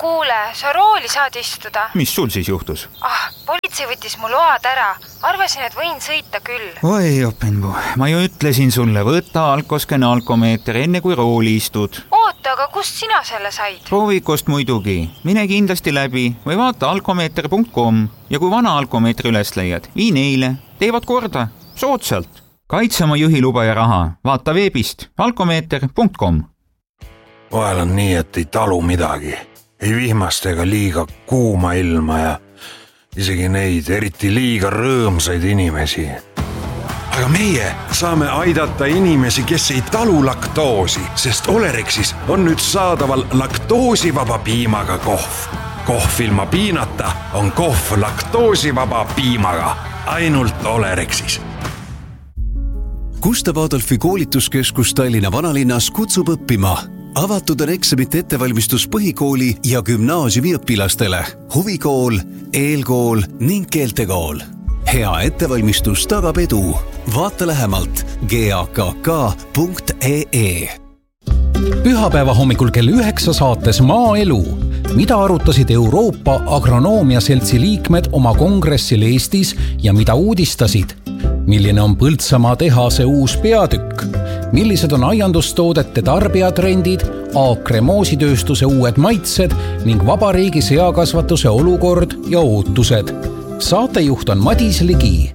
Kuule, sa rooli saad istuda. Mis sul siis juhtus? Politsei võttis mu load ära. Arvasin, et võin sõita küll. Oi, Openbu, ma ju ütlesin sulle, võta alkosken alkomeeter enne kui rooli istud. Oota, aga kust sina selle said? Proovikust muidugi. Mine kindlasti läbi või vaata alkomeeter.com ja kui vana alkomeetri üles leiad, vii neile. Teevad korda. Soodsalt. Kaitse oma juhiluba ja raha. Vaata veebist alkomeeter.com. Vahel on nii, et ei talu midagi. Ei vihmast ega liiga kuuma ilma ja isegi neid eriti liiga rõõmsaid inimesi. Aga meie saame aidata inimesi, kes ei talu laktoosi, sest Olerexis on nüüd saadaval laktoosivaba piimaga kohv. Kohv ilma piinata on kohv laktoosivaba piimaga. Ainult Olerexis. Gustav Adolfi koolituskeskus Tallinna vanalinnas kutsub õppima. Avatud on eksamite ettevalmistus põhikooli ja gümnaasiumi õpilastele. Huvikool, eelkool ning keeltekool. Hea ettevalmistus tagab edu. Vaata lähemalt gakk.ee. Pühapäeva hommikul kell 9 saates Maaelu. Mida arutasid Euroopa Agronoomiaseltsi liikmed oma kongressil Eestis ja mida uudistasid? Milline on Põltsamaa tehase uus peatükk? Millised on aiandustoodete tarbijatrendid, Aakre moositööstuse uued maitsed ning vabariigi seakasvatuse olukord ja ootused? Saatejuht on Madis Ligi.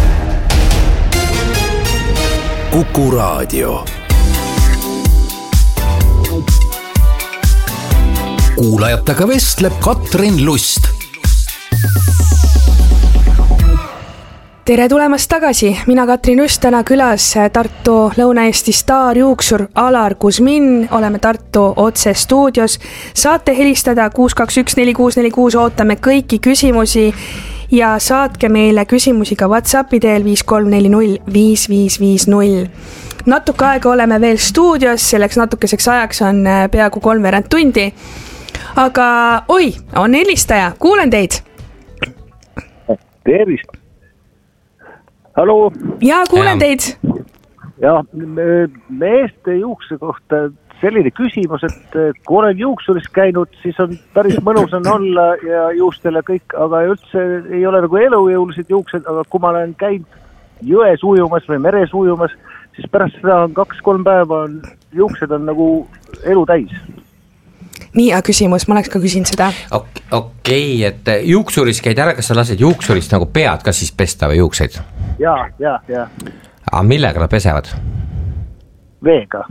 Kuku Raadio. Kuulajatega vestleb Katrin Lust. Tere tulemast tagasi, mina Katrin Lust, täna külas Tartu Lõuna-Eesti staarjuuksur Alar Kuzmin, oleme Tartu otse stuudios. Saate helistada 6214646, ootame kõiki küsimusi ja saatke meile küsimusi ka WhatsAppi teel 53405550. Natuke aega oleme veel stuudios, selleks natukeseks ajaks on peaaegu 3 tundi. Aga on helistaja, kuulen teid. Tervist. Hallo. Jaa, kuulen teid. Ja, meeste juukse kohta selline küsimus, et kui olen juuksuris käinud, siis on päris mõnus on olla ja juustele kõik, aga üldse ei ole nagu elujõulised juuksed, aga kui ma olen käinud jões ujumas või meres ujumas, siis pärast seda on 2-3 päeva juuksed on nagu elu täis. Nii, küsimus, ma oleks ka küsin seda. Okei, et juuksuris käid ära, kas sa lased juuksurist nagu pead, kas siis pesta või juukseid? Ja. Aga millega nad pesevad? Veega.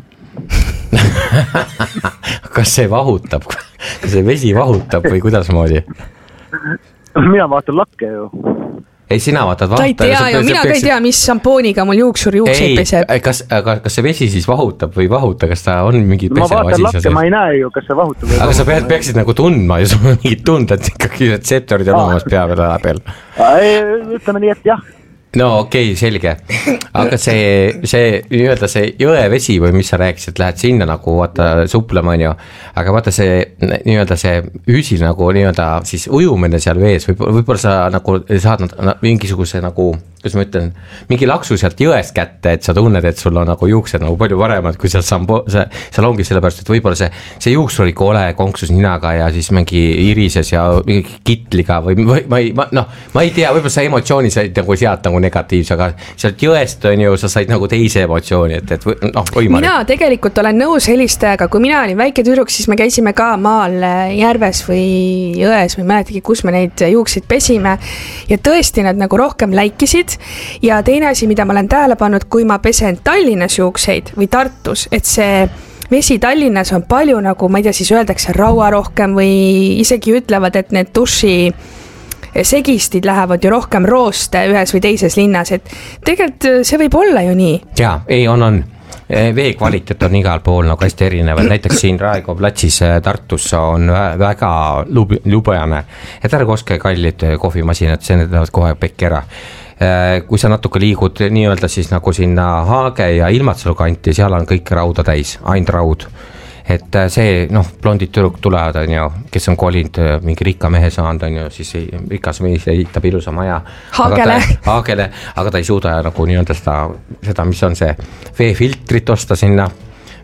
Kas see vahutab? Kas see vesi vahutab või kuidas moodi? Mina vaatan lakke ju. Ei, sina vaatad Ta ei tea ju, mina ka ei tea, mis šampooniga mul juuksur juukseid peseb. Kas see vesi siis vahutab või vahuta, kas ta on mingi peseva asi? Ma vaatan lakke, ma ei näe ju, kas see vahutab. Aga sa peaksid nagu tundma ja sul on mingid tunded, ikkagi retseptorid on olemas pea peal. Ütleme nii, et jah. No okei, selge. Aga see nii-öelda see jõevesi või mis sa rääkisid, lähed sinna nagu vaata suplema on ju, aga vaata see nii-öelda see üüsil nagu nii-öelda siis ujumine seal vees, võib-olla sa nagu saad mingisuguse nagu, kuidas ma ütlen, mingi laksu sealt jõest kätte, et sa tunned, et sul on nagu juuksed nagu palju paremad, kui seal ongi sellepärast, et võib-olla see juuksur ikka ole konksus ninaga ja siis mingi irises ja mingi kitliga või ma ei tea, võib-olla sa emotsiooni said nagu sealt nagu negatiivse, aga sealt jõest on ju, sa said nagu teise emotsiooni, et Mina tegelikult olen nõus helistajaga, kui mina olin väike tüdruk, siis me käisime ka maal järves või jões või mäletagi, kus me neid juukseid pesime ja tõesti nad nagu rohkem läikisid ja teine asi, mida ma olen tähele pannud, kui ma pesen Tallinnas juukseid või Tartus, et see vesi Tallinnas on palju nagu, ma ei tea, siis öeldakse raua rohkem või isegi ütlevad, et need duši segistid lähevad ju rohkem rooste ühes või teises linnas, et tegelikult see võib olla ju nii. Jaa, ei on. Vee kvaliteet on igal pool nagu hästi erinev, näiteks siin Raekoja platsis Tartus on väga lubjane, et ära koske kallid kohvimasinad, see näevad kohe pekki ära. Kui sa natuke liigud nii-öelda siis nagu sinna Haage ja Ilmatsalu kanti, seal on kõik rauda täis, ainult raud. Et see, blondid tüdruk tulevad, on ju, kes on kolinud mingi rikka mehe saanud, on ju, siis rikas mees ehitab ilusa maja. Haagele, aga ta ei suuda nagu nii-öelda seda, mis on see veefiltrit osta sinna,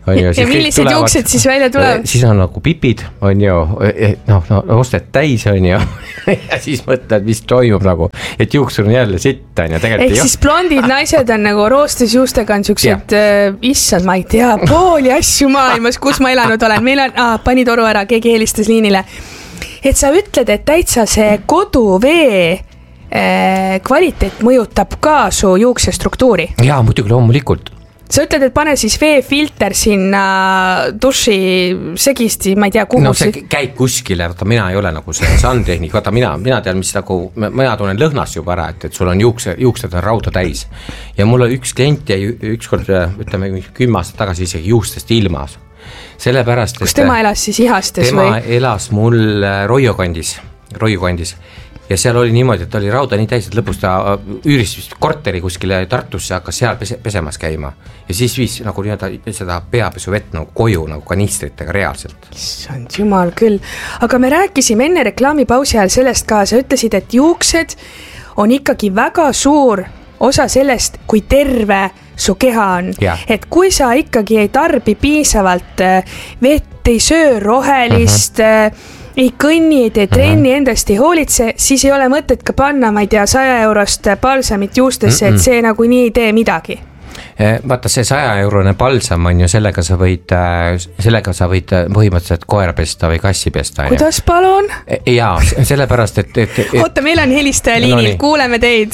on ju. Ja millised juuksed siis välja tulevad? Siis on nagu pipid, on ju, osted täis, on ju. Ja siis mõtled, mis toimub nagu, et juuksur on jälle sitt, on ju. Ehk siis blondid naised on nagu roostes juustega on siuksed, issand, ma ei tea, pooli asju maailmas, kus ma elanud olen. Meil on, pani toru ära, keegi helistas liinile. Et sa ütled, et täitsa see koduvee kvaliteet mõjutab ka su juukse struktuuri. Jaa, muidugi loomulikult. Sa ütled, et pane siis veefilter sinna duši segisti, ma ei tea, kuhu. No see käib kuskile, vaata mina ei ole nagu see sandtehnik, vaata mina tean, mis nagu, mina tunnen lõhnast juba ära, et sul on juuksed on rauda täis. Ja mul on üks klient jäi ükskord, ütleme 10 aastat tagasi isegi juustest ilmas. Sellepärast, kus tema elas siis Ihastes tema elas mul Roiu kandis ja seal oli niimoodi, et oli rauda nii täis, et lõpus ta üüris korteri kuskile Tartusse, hakkas seal pesemas käima ja siis viis nagu seda peapesu vett nagu koju nagu kanistritega reaalselt. Issand jumal küll, aga me rääkisime enne reklaamipausi ajal sellest ka, sa ütlesid, et juuksed on ikkagi väga suur osa sellest, kui terve su keha on. Et kui sa ikkagi ei tarbi piisavalt vett, ei söö rohelist, ei kõnni, ei tee trenni, endast ei hoolitse, siis ei ole mõtet ka panna, ma ei tea, 100 eurost balsamit juustesse, et see nagu nii ei tee midagi. Vaata see 100 eurone balsam on ju, sellega sa võid põhimõtteliselt koera pesta või kassi pesta. Kuidas palun? Jaa, sellepärast, et oota, meil on helistaja liinil, kuuleme teid.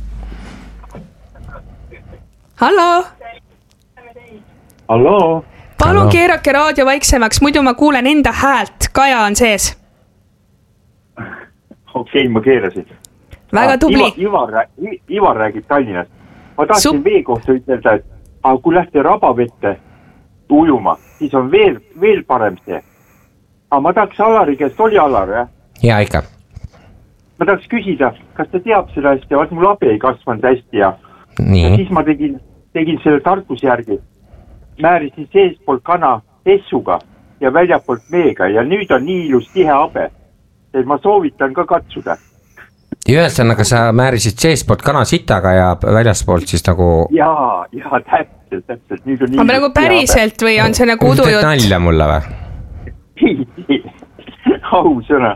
Hallo? Hallo? Palun keerake raadio vaiksemaks, muidu ma kuulen enda häält. Kaja on sees. Okei, ma keerasin. Väga tubli. Ivar räägib Tallinnast. Ma tahtsin vee kohta ütelda, et kui lähte rabavette ujuma, siis on veel parem see. Aga ma tahaks Alari käest, oli Alar, jah? Jaa, ikka. Ma tahaks küsida, kas ta teab seda hästi, vaat mul abi ei kasvanud hästi ja siis ma tegin selle tarkuse järgi. Määrisin seespoolt kana pessuga ja väljapoolt meega ja nüüd on nii ilus tihe abe. Et ma soovitan ka katsuda. Ühesõnaga sa määrisid seespoolt kana sitaga ja väljaspoolt siis nagu... Jaa, täpselt. Nüüd on nii ilus nagu päriselt või on see nagu udujutt? Nalja mulle või? Au sõna.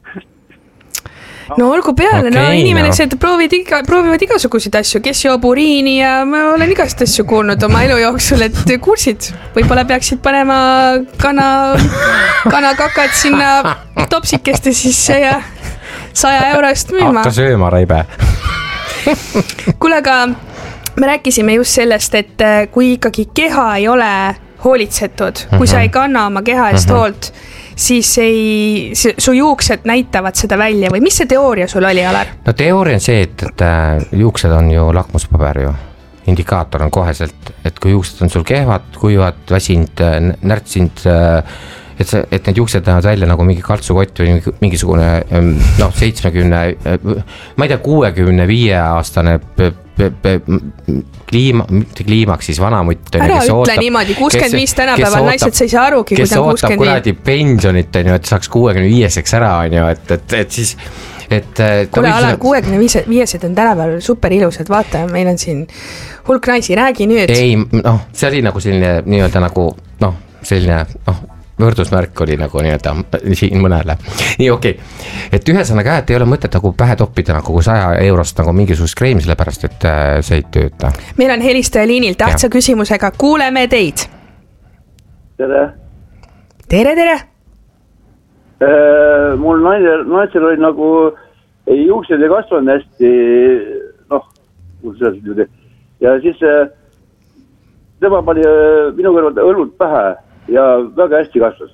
No olgu peale, inimesed proovivad igasuguseid asju, kes joob uriini ja ma olen igast asju kuulnud oma elu jooksul, et kursid, võib-olla peaksid panema kanakakad sinna topsikeste sisse ja 100 eurost müüma. Hakka sööma, Raibe. Kuule, aga me rääkisime just sellest, et kui ikkagi keha ei ole hoolitsetud, kui sa ei kanna oma keha eest hoolt, siis su juuksed näitavad seda välja või mis see teooria sul oli, Alar? No teooria on see, et juuksed on ju lakmuspaber ju, indikaator on koheselt, et kui juuksed on sul kehvad, kuivad, väsinud, närtsinud, et need juuksed näevad välja nagu mingi kaltsukott või mingisugune 70, ma ei tea, 65 aastane kliimaks siis vanamutt. Ära ütle niimoodi, 65 tänapäeval naised sa ei saa arugi, kui ta on 65. Kes ootab kuradi pensionit, et saaks 65-seks ära, et siis... Kuule, Alar, 65-sed on tänapäeval super ilusad, vaata, meil on siin hulk naisi, räägi nüüd. Ei, see oli nagu selline selline võrdusmärk oli nagu siin mõnele. Nii, okei. Et ühesõnaga, et ei ole mõtet nagu pähe toppida nagu 100 eurost nagu mingisugust kreemi, sellepärast, et see ei tööta. Meil on helistaja liinil tähtsa küsimusega. Kuuleme teid. Tere. Tere. Mul naisel oli nagu juuksed ei kasvanud hästi, ja siis tema pani minu kõrval õlud pähe ja väga hästi kasvas.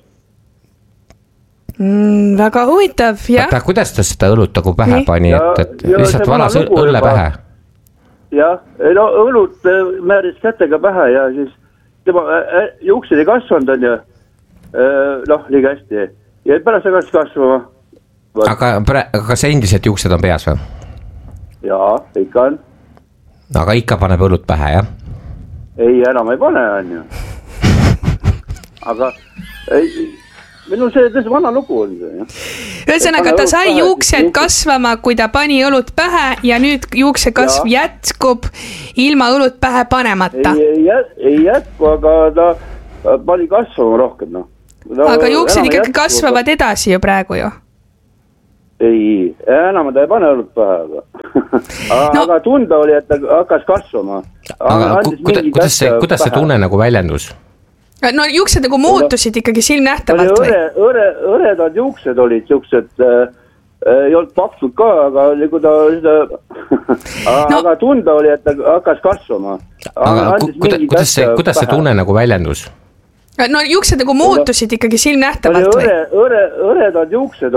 Väga huvitav, jah. Vaata, kuidas ta seda õlut nagu pähe pani, et lihtsalt valas õlle pähe? Jah, õlut määris kätega pähe ja siis tema juuksed ei kasvanud on ju, liiga hästi. Ja pärast hakkas kasvama. Aga see endiselt juuksed on peas või? Jaa, ikka on. Aga ikka paneb õlut pähe, jah? Ei, enam ei pane, on ju. Aga minu see tõesti vana lugu on see. Ühesõnaga, ta sai juuksed kasvama, kui ta pani õlut pähe ja nüüd juukse kasv jätkub ilma õlut pähe panemata. Ei jätku, aga ta pani kasvama rohkem, noh. Aga juuksed ikkagi kasvavad edasi ju praegu ju. Ei, enam ta ei pane õlut pähe, aga tunda oli, et ta hakkas kasvama. Aga kuidas see tunne nagu väljendus? No juuksed nagu muutusid ikkagi silmnähtavalt või? Õredad juuksed olid juuksed, ei olnud paksud ka, aga nagu ta aga tunda oli, et ta hakkas kasvama. Aga kuidas see tunne nagu väljendus? No juuksed nagu muutusid ikkagi silmnähtavalt või? Õredad juuksed